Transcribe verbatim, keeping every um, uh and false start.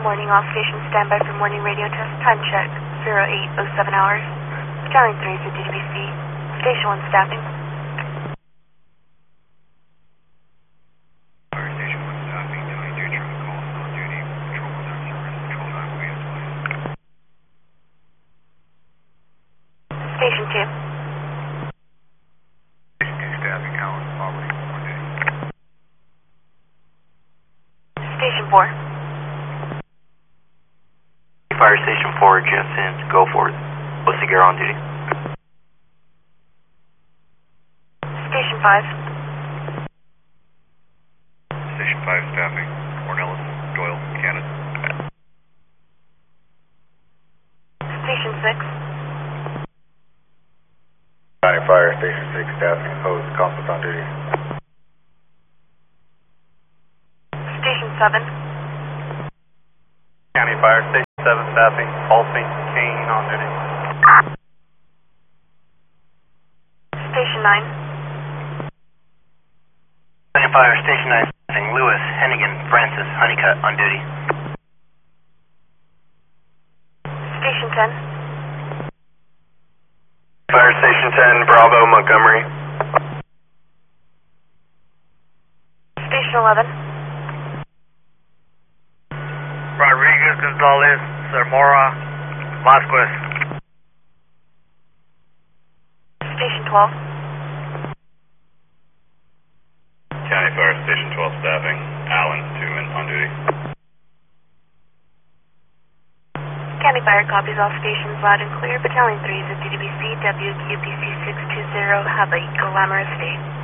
Good morning, all stations standby for morning radio test. Time check, zero eight oh seven hours. Battalion three is at D D B C. Station one staffing. Station one staffing, Battalion two, Truman calls on duty. Patrol without service, control time, please. Station two. Station two staffing, Allen, Poverty, on duty. Station four. Fire Station four, Jensen, go forward. Osigara on duty. Station five. Station five staffing, Ornelas, Doyle, Cannon. Station six. County Fire Station six staffing, opposed, Compass on duty. Station seven. County Fire Station seven staffing, Halsey, Kane on duty. Station nine. County Fire Station nine staffing, Lewis, Hennigan, Francis, Honeycutt on duty. Station ten. Fire Station ten, Bravo, Montgomery. Station eleven. Rodriguez, Gonzalez, Zamora, Vasquez. Station twelve. County Fire Station twelve staffing, Allen, Tuman on duty. County Fire copies all stations loud and clear. Battalion three is at D D B C, W Q P C six two zero. Have a glamorous day.